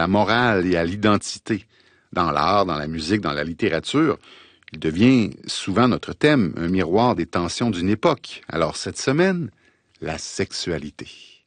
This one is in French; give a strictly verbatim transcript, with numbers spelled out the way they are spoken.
la morale et à l'identité. Dans l'art, dans la musique, dans la littérature, il devient souvent notre thème, un miroir des tensions d'une époque. Alors cette semaine, la sexualité.